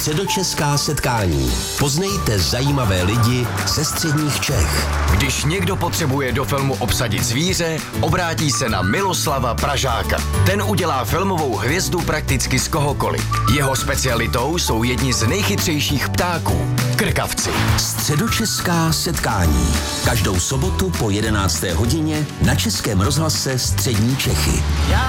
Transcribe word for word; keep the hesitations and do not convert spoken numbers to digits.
Středočeská setkání. Poznejte zajímavé lidi ze středních Čech. Když někdo potřebuje do filmu obsadit zvíře, obrátí se na Miloslava Pražáka. Ten udělá filmovou hvězdu prakticky z kohokoliv. Jeho specialitou jsou jedni z nejchytřejších ptáků – krkavci. Středočeská setkání. Každou sobotu po jedenácté hodině na Českém rozhlase Střední Čechy.